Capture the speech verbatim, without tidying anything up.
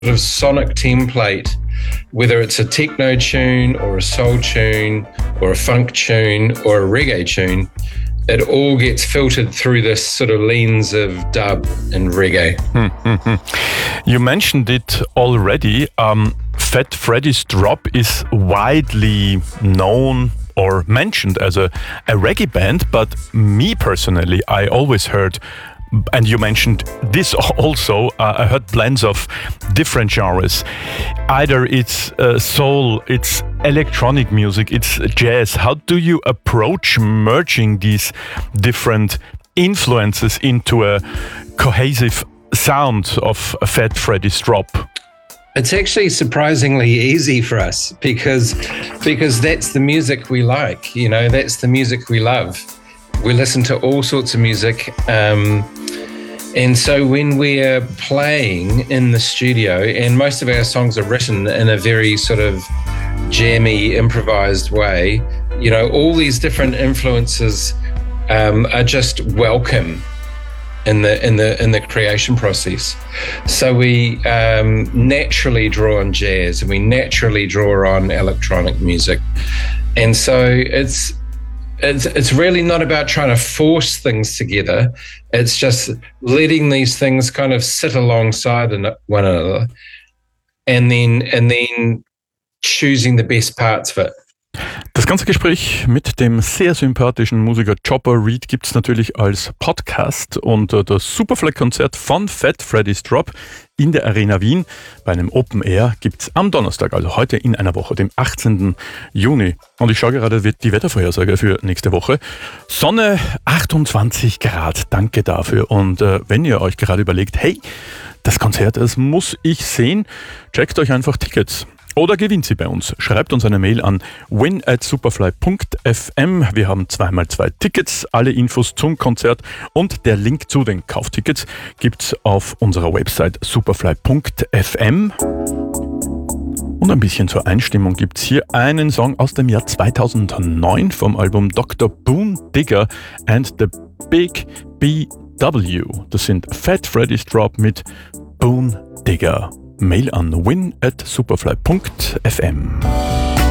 of sonic template, whether it's a techno tune or a soul tune or a funk tune or a reggae tune, it all gets filtered through this sort of lens of dub and reggae. Mm-hmm. You mentioned it already. Um, Fat Freddy's Drop is widely known or mentioned as a, a reggae band, but me personally, I always heard, and you mentioned this also, uh, I heard blends of different genres. Either it's uh, soul, it's electronic music, it's jazz. How do you approach merging these different influences into a cohesive sound of Fat Freddy's Drop? It's actually surprisingly easy for us because because that's the music we like, you know, that's the music we love. We listen to all sorts of music. Um, and so when we're playing in the studio, and most of our songs are written in a very sort of jammy, improvised way, you know, all these different influences um, are just welcome in the in the in the creation process. So we um, naturally draw on jazz, and we naturally draw on electronic music, and so it's it's it's really not about trying to force things together. It's just letting these things kind of sit alongside one another, and then and then choosing the best parts of it. Das ganze Gespräch mit dem sehr sympathischen Musiker Chopper Read gibt es natürlich als Podcast, und äh, das Superfly-Konzert von Fat Freddy's Drop in der Arena Wien bei einem Open Air gibt es am Donnerstag, also heute in einer Woche, dem achtzehnten Juni. Und ich schaue gerade die Wettervorhersage für nächste Woche. Sonne, achtundzwanzig Grad, danke dafür. Und äh, wenn ihr euch gerade überlegt, hey, das Konzert, das muss ich sehen, checkt euch einfach Tickets. Oder gewinnt sie bei uns. Schreibt uns eine Mail an win at superfly punkt f m. Wir haben zweimal zwei Tickets. Alle Infos zum Konzert und der Link zu den Kauftickets gibt's auf unserer Website superfly punkt f m. Und ein bisschen zur Einstimmung gibt's hier einen Song aus dem Jahr zweitausendneun vom Album Doktor Boone Digger and the Big B W. Das sind Fat Freddy's Drop mit Boone Digger. Mail an win at superfly punkt f m.